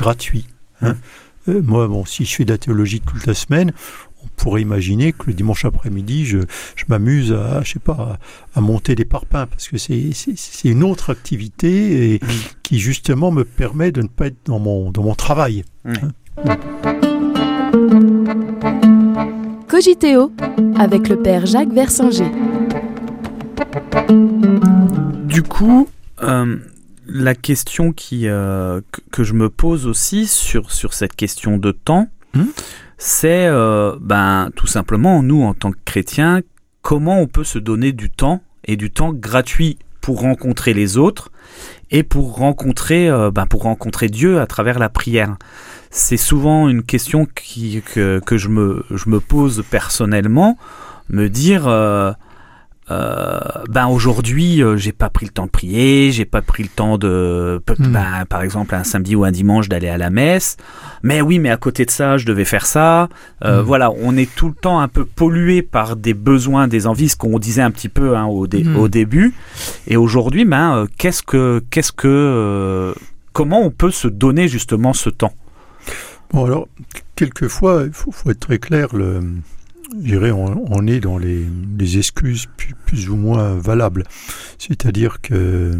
gratuit. Hein. Moi, si je fais de la théologie toute la semaine, on pourrait imaginer que le dimanche après-midi, je m'amuse à monter des parpaings, parce que c'est une autre activité et qui justement me permet de ne pas être dans mon travail. Cogiteo avec le père Jacques Versinger. Du coup, la question que je me pose aussi sur cette question de temps, c'est tout simplement, nous en tant que chrétiens, comment on peut se donner du temps, et du temps gratuit pour rencontrer les autres et pour rencontrer Dieu à travers la prière. C'est souvent une question que je me pose personnellement, me dire aujourd'hui j'ai pas pris le temps de prier, j'ai pas pris le temps de par exemple un samedi ou un dimanche d'aller à la messe, mais à côté de ça je devais faire ça. Voilà, on est tout le temps un peu pollué par des besoins, des envies, ce qu'on disait un petit peu au début, et aujourd'hui comment on peut se donner justement ce temps? Bon, alors quelquefois il faut être très clair, je dirais, on est dans les excuses plus ou moins valables. C'est-à-dire que,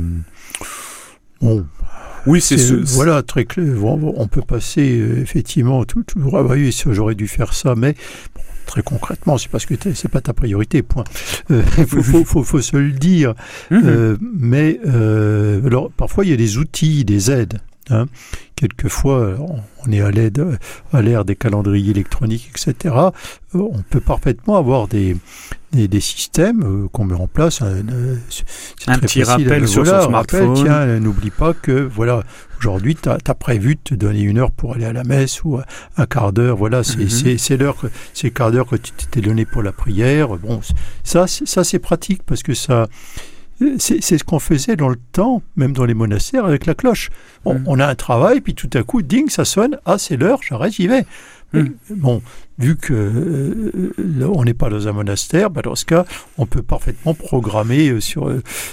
voilà, très clair. On peut passer effectivement toujours. Oui, j'aurais dû faire ça, mais très concrètement, c'est parce que c'est pas ta priorité. Point. Faut se le dire. Mais alors, parfois, il y a des outils, des aides. Hein. Quelquefois, on est à l'ère des calendriers électroniques, etc. On peut parfaitement avoir des systèmes qu'on met en place. Un petit rappel sur son smartphone. Tiens, n'oublie pas que aujourd'hui, tu as prévu de te donner 1 heure pour aller à la messe ou un quart d'heure. Voilà, c'est l'heure, c'est le quart d'heure que tu t'es donné pour la prière. Bon, ça c'est pratique parce que ça. C'est ce qu'on faisait dans le temps, même dans les monastères, avec la cloche. On a un travail, puis tout à coup, ding, ça sonne. Ah, c'est l'heure, j'arrête, j'y vais. Bon, vu que on n'est pas dans un monastère, dans ce cas, on peut parfaitement programmer sur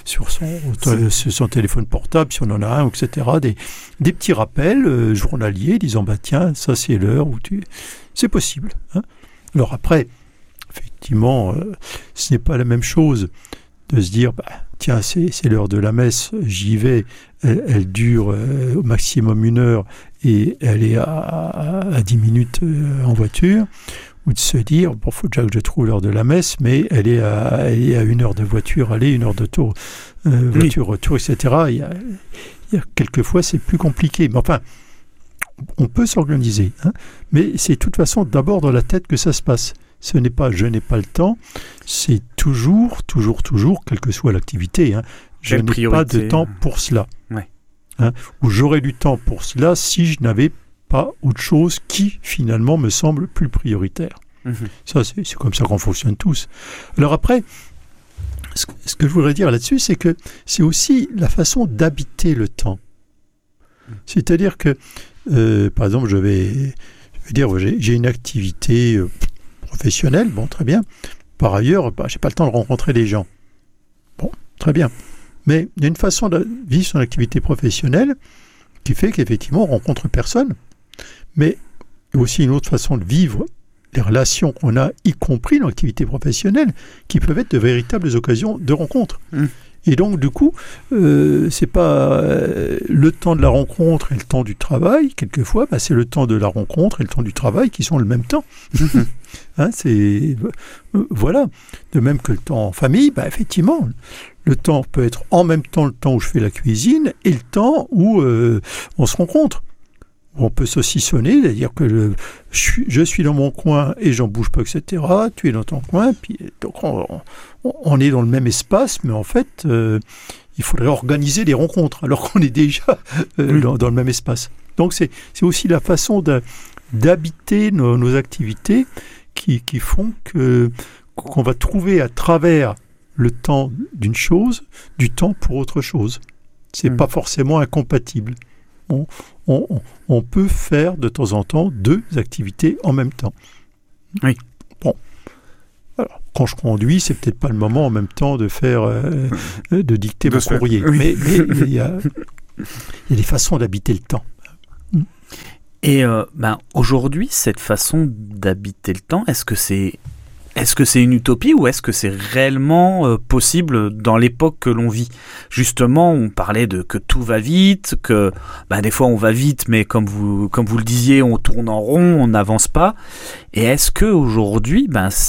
son téléphone portable, si on en a un, etc., des petits rappels journaliers disant, tiens, ça c'est l'heure où c'est possible. Hein. Alors après, effectivement, ce n'est pas la même chose de se dire, tiens, c'est l'heure de la messe, j'y vais, elle dure au maximum 1 heure et elle est à 10 minutes en voiture, ou de se dire, il faut déjà que je trouve l'heure de la messe, mais elle est à 1 heure de voiture aller, 1 heure de tour, voiture-retour, etc. Il y a quelquefois, c'est plus compliqué. Mais enfin, on peut s'organiser, hein, mais c'est de toute façon d'abord dans la tête que ça se passe. Ce n'est pas « je n'ai pas le temps », c'est toujours, quelle que soit l'activité, hein, je n'ai pas de temps pour cela. Ouais. Hein, ou j'aurais du temps pour cela si je n'avais pas autre chose qui, finalement, me semble plus prioritaire. Ça, c'est comme ça qu'on fonctionne tous. Alors après, ce que je voudrais dire là-dessus, c'est que c'est aussi la façon d'habiter le temps. C'est-à-dire que, par exemple, j'ai une activité professionnelle, bon, très bien. Par ailleurs, j'ai pas le temps de rencontrer des gens. Bon, très bien. Mais il y a une façon de vivre son activité professionnelle qui fait qu'effectivement, on rencontre personne. Mais il y a aussi une autre façon de vivre les relations qu'on a, y compris dans l'activité professionnelle, qui peuvent être de véritables occasions de rencontre. Et donc, du coup, c'est pas le temps de la rencontre et le temps du travail, quelquefois, c'est le temps de la rencontre et le temps du travail qui sont le même temps. Hein, voilà. De même que le temps en famille, effectivement, le temps peut être en même temps le temps où je fais la cuisine et le temps où on se rencontre. On peut saucissonner, c'est-à-dire que je suis dans mon coin et j'en bouge pas, etc. Tu es dans ton coin, puis donc on est dans le même espace, mais en fait, il faudrait organiser des rencontres alors qu'on est déjà dans le même espace. Donc c'est aussi la façon d'habiter nos activités qui font qu'on va trouver à travers le temps d'une chose, du temps pour autre chose. C'est pas forcément incompatible. On peut faire de temps en temps 2 activités en même temps. Oui. Bon. Alors, quand je conduis, c'est peut-être pas le moment en même temps de faire, de dicter mon courrier. Oui. Mais il y a des façons d'habiter le temps. Et aujourd'hui, cette façon d'habiter le temps, est-ce que c'est une utopie ou est-ce que c'est réellement possible dans l'époque que l'on vit ? Justement, on parlait de que tout va vite, que des fois on va vite, mais comme vous le disiez, on tourne en rond, on n'avance pas. Et est-ce que aujourd'hui,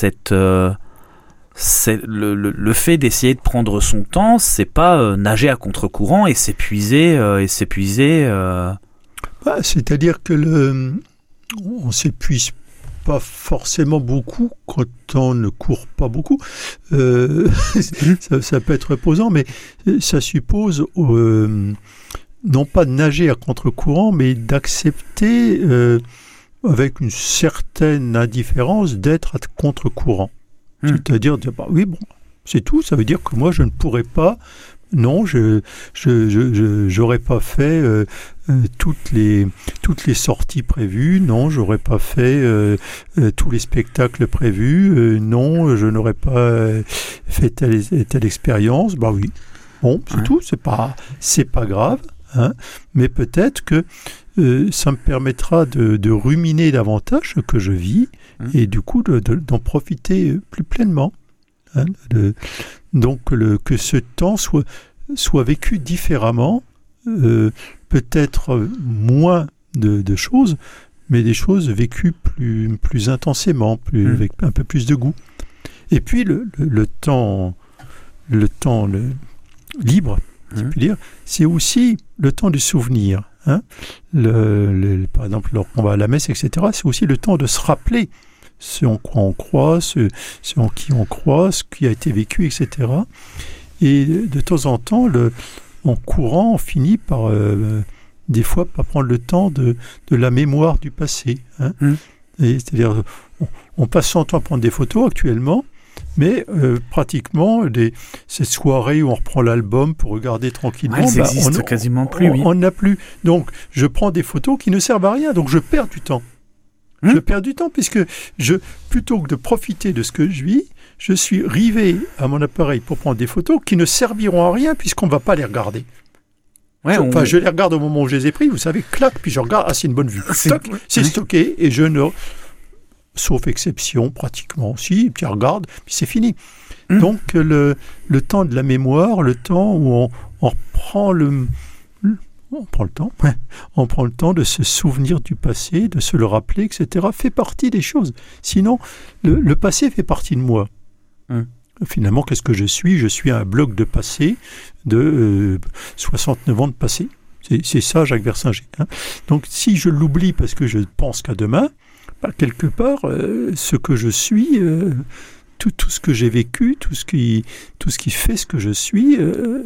le fait d'essayer de prendre son temps, c'est pas nager à contre-courant et s'épuiser C'est-à-dire que on s'épuise pas forcément beaucoup quand on ne court pas beaucoup. Ça peut être reposant, mais ça suppose non pas de nager à contre-courant, mais d'accepter avec une certaine indifférence d'être à contre-courant. C'est-à-dire, oui, bon, c'est tout. Ça veut dire que moi, je ne pourrais pas. Non, j'aurais pas fait toutes les sorties prévues. Non, j'aurais pas fait tous les spectacles prévus. Non, je n'aurais pas fait telle expérience. Bah oui, bon, c'est tout. C'est pas grave. Hein, mais peut-être que ça me permettra de ruminer davantage ce que je vis et du coup d'en profiter plus pleinement. Hein, donc que ce temps soit vécu différemment, peut-être moins de choses, mais des choses vécues plus intensément, avec un peu plus de goût. Et puis le temps libre, si je puis dire, c'est aussi le temps du souvenir. Hein. Par exemple, lorsqu'on va à la messe, etc., c'est aussi le temps de se rappeler ce en quoi on croit, ce en qui on croit, ce qui a été vécu, etc. Et de temps en temps, en courant, on finit par, des fois, par prendre le temps de la mémoire du passé. Hein. C'est-à-dire, on passe son temps à prendre des photos actuellement, mais pratiquement, ces soirées où on reprend l'album pour regarder tranquillement, elles n'existent quasiment plus. On n'a plus. Donc, je prends des photos qui ne servent à rien, donc je perds du temps. Je perds du temps puisque plutôt que de profiter de ce que je vis, je suis rivé à mon appareil pour prendre des photos qui ne serviront à rien puisqu'on ne va pas les regarder. Je les regarde au moment où je les ai pris, vous savez, clac, puis je regarde, c'est une bonne vue. C'est stocké et je ne... Sauf exception, pratiquement aussi, puis je regarde, puis c'est fini. Donc le temps de la mémoire, le temps où on prend le temps de se souvenir du passé, de se le rappeler, etc., fait partie des choses. Sinon, le passé fait partie de moi. Finalement, qu'est-ce que je suis ? Je suis un bloc de passé de 69 ans de passé. C'est ça, Jacques Versinger. Hein. Donc, si je l'oublie parce que je pense qu'à demain, quelque part, ce que je suis, tout ce que j'ai vécu, tout ce qui fait ce que je suis,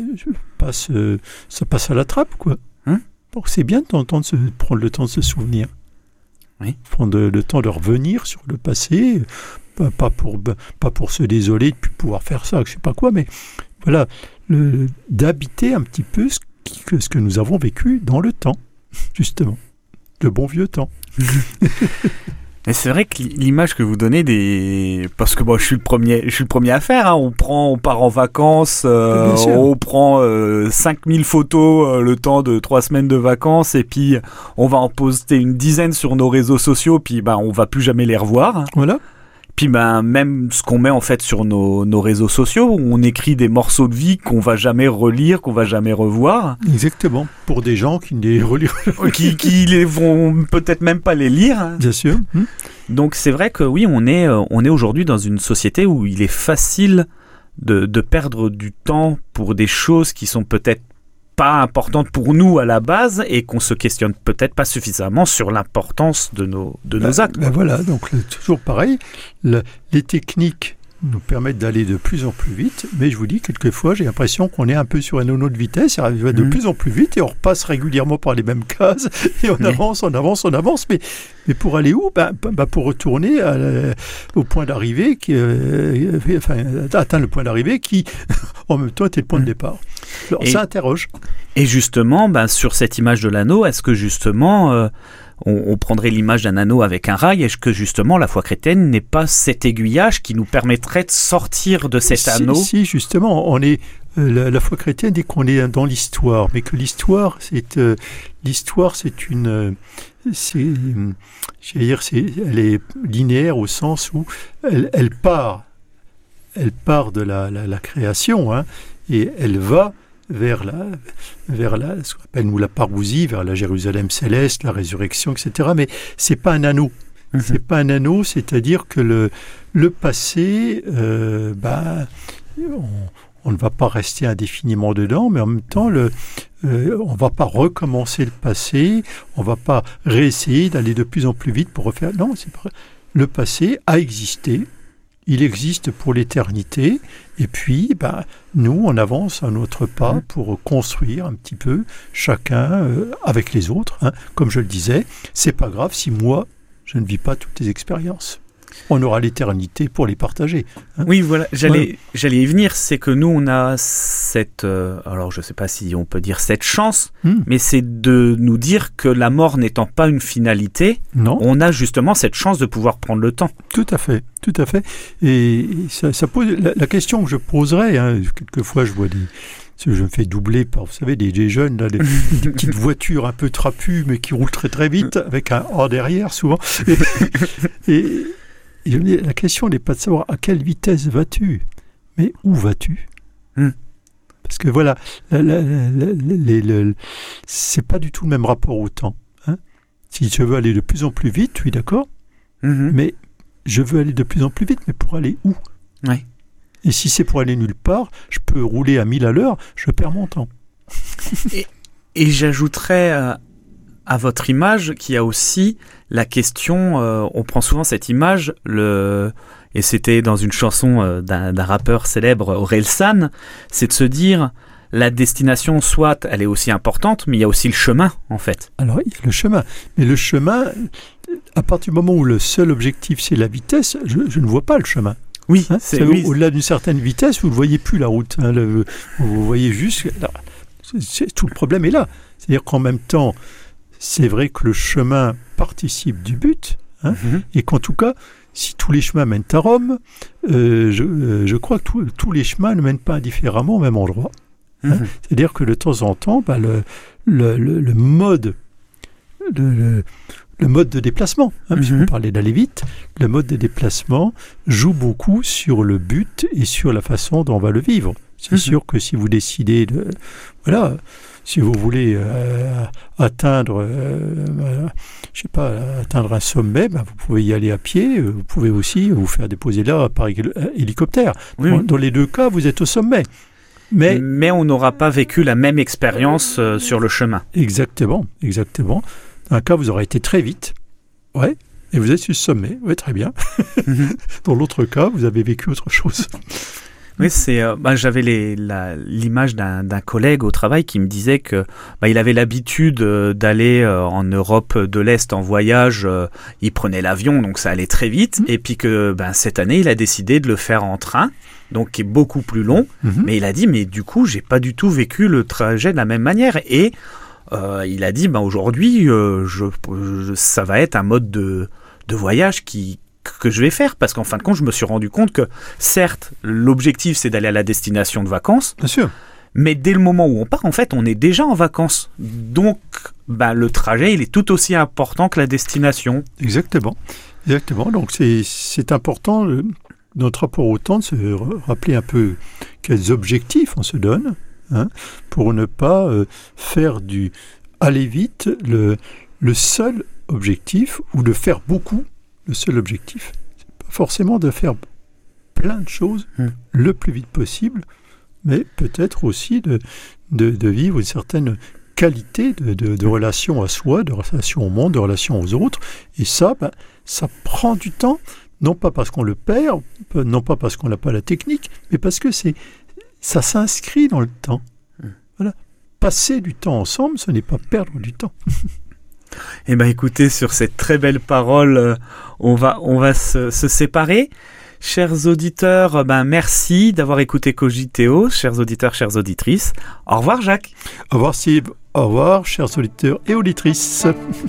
ça passe à la trappe, quoi. Donc c'est bien de prendre le temps de se souvenir. Oui. Prendre le temps de revenir sur le passé, pas pour se désoler de ne plus pouvoir faire ça, je ne sais pas quoi, mais voilà, d'habiter un petit peu ce que nous avons vécu dans le temps, justement, le bon vieux temps. Et c'est vrai que l'image que vous donnez parce que je suis le premier à faire, hein. On part en vacances, on prend 5000 photos le temps de 3 semaines de vacances et puis on va en poster une dizaine sur nos réseaux sociaux puis on va plus jamais les revoir. Voilà. Puis même ce qu'on met en fait sur nos réseaux sociaux, où on écrit des morceaux de vie qu'on va jamais relire, qu'on va jamais revoir. Exactement. Pour des gens qui ne les reliront qui les vont peut-être même pas les lire. Bien sûr. Donc c'est vrai que oui, on est aujourd'hui dans une société où il est facile de perdre du temps pour des choses qui sont peut-être pas importantes pour nous à la base et qu'on se questionne peut-être pas suffisamment sur l'importance de nos actes. Voilà, donc toujours pareil, les techniques nous permettent d'aller de plus en plus vite, mais je vous dis, quelquefois, j'ai l'impression qu'on est un peu sur un nono de vitesse, ça va de plus en plus vite et on repasse régulièrement par les mêmes cases et on avance, mais pour aller où ? Pour retourner au point d'arrivée, atteindre le point d'arrivée qui, en même temps, était le point de départ. Alors, ça interroge. Et justement, sur cette image de l'anneau, est-ce que justement... on prendrait l'image d'un anneau avec un rail, et que justement la foi chrétienne n'est pas cet aiguillage qui nous permettrait de sortir de cet anneau. Si, justement, on est la foi chrétienne dès qu'on est dans l'histoire, mais que l'histoire, elle est linéaire au sens où elle part de la création, hein, et elle va vers ce qu'on appelle nous la parousie, vers la Jérusalem céleste, la résurrection, etc. Mais c'est pas un anneau. C'est pas un anneau, c'est-à-dire que le passé, on ne va pas rester indéfiniment dedans, mais en même temps, on va pas recommencer le passé, on va pas réessayer d'aller de plus en plus vite pour refaire. Non, le passé a existé. Il existe pour l'éternité, et puis nous, on avance à notre pas pour construire un petit peu chacun avec les autres. Hein. Comme je le disais, c'est pas grave si moi, je ne vis pas toutes les expériences. On aura l'éternité pour les partager. Hein. Oui, voilà, j'allais y venir, c'est que nous, on a cette, alors je ne sais pas si on peut dire cette chance, mais c'est de nous dire que la mort n'étant pas une finalité, on a justement cette chance de pouvoir prendre le temps. Tout à fait. Et ça pose la question que je poserais, hein, quelquefois je vois je me fais doubler par, vous savez, des jeunes, là, des petites voitures un peu trapues, mais qui roulent très très vite, avec un A derrière souvent. Et je me dis, la question n'est pas de savoir à quelle vitesse vas-tu, mais où vas-tu ? Parce que voilà, c'est pas du tout le même rapport au temps. Hein. Si je veux aller de plus en plus vite, oui, d'accord, mais je veux aller de plus en plus vite, mais pour aller où ? Oui. Et si c'est pour aller nulle part, je peux rouler à 1000 à l'heure, je perds mon temps. Et j'ajouterais à votre image qu'il y a aussi la question, on prend souvent cette image, et c'était dans une chanson d'un rappeur célèbre, Orelsan, c'est de se dire, la destination, soit elle est aussi importante, mais il y a aussi le chemin, en fait. Alors, il y a le chemin. Mais le chemin, à partir du moment où le seul objectif, c'est la vitesse, je ne vois pas le chemin. Oui, hein, au-delà d'une certaine vitesse, vous ne voyez plus la route. Hein, vous voyez juste... tout le problème est là. C'est-à-dire qu'en même temps, c'est vrai que le chemin participe du but, hein, et qu'en tout cas, si tous les chemins mènent à Rome, je crois que tous les chemins ne mènent pas indifféremment au même endroit. Hein. C'est-à-dire que de temps en temps, le mode... Le mode de déplacement, hein, puisqu'on parlait d'aller vite, le mode de déplacement joue beaucoup sur le but et sur la façon dont on va le vivre. C'est sûr que si vous décidez si vous voulez atteindre un sommet, vous pouvez y aller à pied, vous pouvez aussi vous faire déposer là par hélicoptère. Dans les deux cas, vous êtes au sommet. Mais on n'aura pas vécu la même expérience sur le chemin. Exactement. Dans un cas, vous aurez été très vite, et vous êtes sur le sommet, très bien. Dans l'autre cas, vous avez vécu autre chose. Oui, j'avais l'image d'un collègue au travail qui me disait que il avait l'habitude d'aller en Europe de l'Est en voyage. Il prenait l'avion, donc ça allait très vite. Et puis que cette année, il a décidé de le faire en train, donc qui est beaucoup plus long. Mais il a dit, mais du coup, j'ai pas du tout vécu le trajet de la même manière. Et il a dit, aujourd'hui, ça va être un mode de voyage que je vais faire, parce qu'en fin de compte, je me suis rendu compte que, certes, l'objectif, c'est d'aller à la destination de vacances. Bien sûr. Mais dès le moment où on part, en fait, on est déjà en vacances. Donc, le trajet, il est tout aussi important que la destination. Exactement. Donc, c'est important, notre rapport au temps, de se rappeler un peu quels objectifs on se donne, hein, pour ne pas faire du aller vite le seul objectif, ou de faire beaucoup le seul objectif. C'est pas forcément de faire plein de choses le plus vite possible, mais peut-être aussi de vivre une certaine qualité de relation à soi, de relation au monde, de relation aux autres. Et ça, ça prend du temps, non pas parce qu'on le perd, non pas parce qu'on n'a pas la technique, mais parce que ça s'inscrit dans le temps. Voilà. Passer du temps ensemble, ce n'est pas perdre du temps. Eh bien, écoutez, sur cette très belle parole, on va se séparer. Chers auditeurs, merci d'avoir écouté Cogiteo. Chers auditeurs, chères auditrices. Au revoir, Jacques. Au revoir, Steve. Au revoir, chers auditeurs et auditrices.